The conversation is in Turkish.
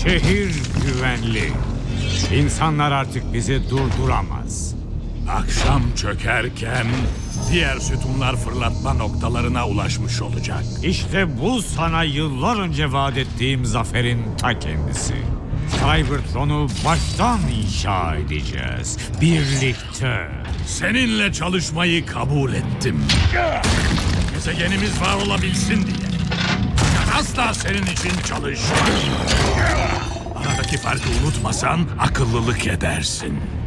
Şehir güvenli. İnsanlar artık bizi durduramaz. Akşam çökerken diğer sütunlar fırlatma noktalarına ulaşmış olacak. İşte bu sana yıllar önce vaat ettiğim zaferin ta kendisi. Cybertron'u baştan inşa edeceğiz. Birlikte. Seninle çalışmayı kabul ettim. Gezegenimiz var olabilsin diye. Asla senin için çalışmam. Aradaki farkı unutmasan akıllılık edersin.